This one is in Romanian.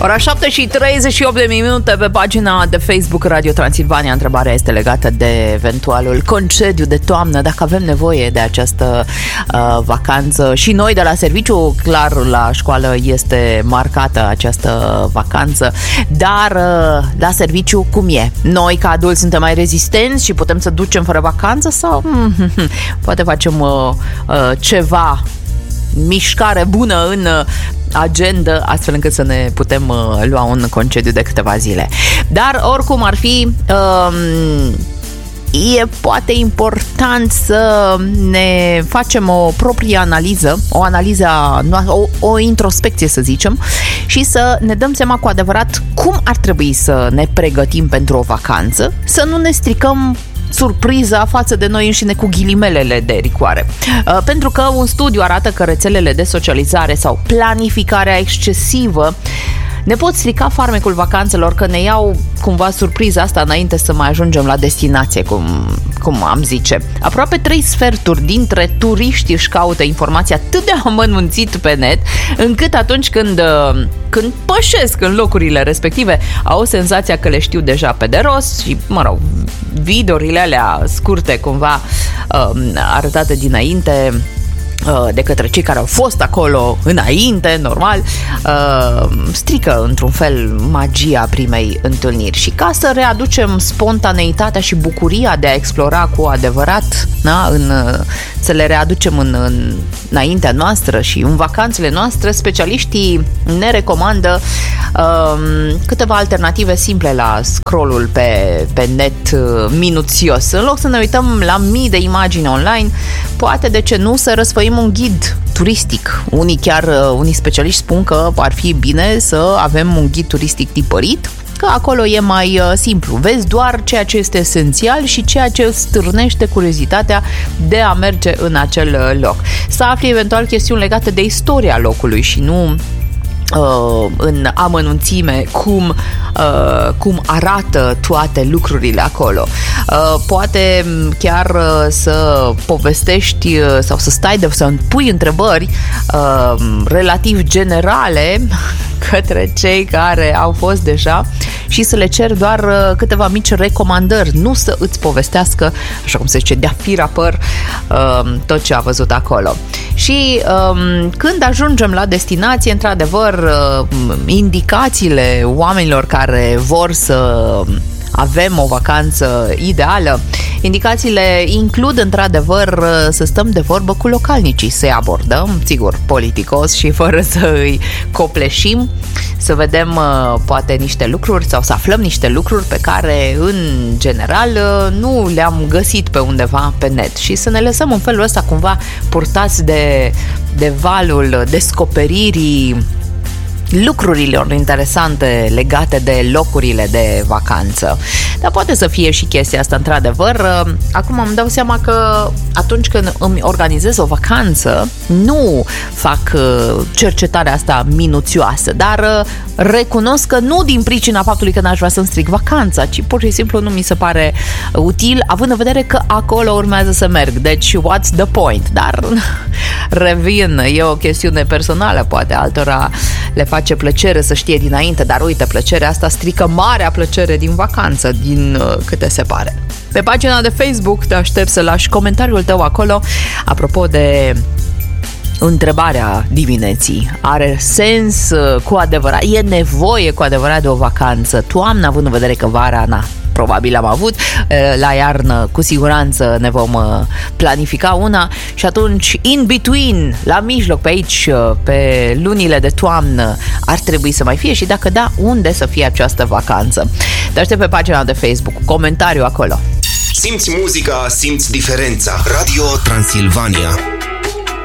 Ora 7:38 pe pagina de Facebook Radio Transilvania. Întrebarea este legată de eventualul concediu de toamnă, dacă avem nevoie de această vacanță. Și noi de la serviciu, clar, la școală este marcată această vacanță, dar la serviciu cum e? Noi ca adulți suntem mai rezistenți și putem să ducem fără vacanță sau poate facem ceva mișcare bună în agenda, astfel încât să ne putem lua un concediu de câteva zile. Dar oricum ar fi, e poate important să ne facem o proprie analiză, o analiză, o introspecție, să zicem, și să ne dăm seama cu adevărat cum ar trebui să ne pregătim pentru o vacanță, să nu ne stricăm surpriza față de noi înșine cu ghilimelele de rigoare. Pentru că un studiu arată că rețelele de socializare sau planificarea excesivă ne pot strica farmecul vacanțelor, că ne iau cumva surpriza asta înainte să mai ajungem la destinație, cum am zice. Aproape 3/4 dintre turiști își caută informații atât de amănunțit pe net, încât atunci când pășesc în locurile respective, au senzația că le știu deja pe de rost și, mă rog, videourile alea scurte, cumva arătate dinainte de către cei care au fost acolo înainte, normal, strică într-un fel magia primei întâlniri. Și ca să readucem spontaneitatea și bucuria de a explora cu adevărat, să le readucem înaintea noastră și în vacanțele noastre, specialiștii ne recomandă câteva alternative simple la scrollul pe net minuțios. În loc să ne uităm la mii de imagini online, poate, de ce nu, să răsfăim un ghid turistic. Unii specialiști spun că ar fi bine să avem un ghid turistic tipărit, că acolo e mai simplu. Vezi doar ceea ce este esențial și ceea ce îți stârnește curiozitatea de a merge în acel loc. Să afli eventual chestiuni legate de istoria locului și nu în amănunțime cum arată toate lucrurile acolo. Poate chiar să povestești sau să stai să împui întrebări relativ generale către cei care au fost deja și să le ceri doar câteva mici recomandări, nu să îți povestească, așa cum se zice, de-a fi rapăr tot ce a văzut acolo. Și când ajungem la destinație, într-adevăr, indicațiile oamenilor care vor să avem o vacanță ideală, indicațiile includ, într-adevăr, să stăm de vorbă cu localnicii, să-i abordăm, sigur, politicos și fără să îi copleșim, să vedem poate niște lucruri sau să aflăm niște lucruri pe care, în general, nu le-am găsit pe undeva pe net și să ne lăsăm în felul ăsta cumva purtați de valul descoperirii lucrurilor interesante legate de locurile de vacanță. Dar poate să fie și chestia asta, într-adevăr. Acum îmi dau seama că atunci când îmi organizez o vacanță, nu fac cercetarea asta minuțioasă, dar recunosc că nu din pricina faptului că n-aș vrea să-mi stric vacanța, ci pur și simplu nu mi se pare util, având în vedere că acolo urmează să merg. Deci, what's the point? Dar revin, e o chestiune personală, poate altora le face plăcere să știe dinainte, dar uite, plăcerea asta strică marea plăcere din vacanță, din câte se pare. Pe pagina de Facebook te aștept să lași comentariul tău acolo apropo de întrebarea dimineții. Are sens cu adevărat? E nevoie cu adevărat de o vacanță toamnă, având în vedere că vara, probabil am avut, la iarnă cu siguranță ne vom planifica una și atunci in between, la mijloc, pe aici, pe lunile de toamnă, ar trebui să mai fie și dacă da, unde să fie această vacanță? Te aștept pe pagina de Facebook, comentariu acolo. Simți muzica, simți diferența. Radio Transilvania.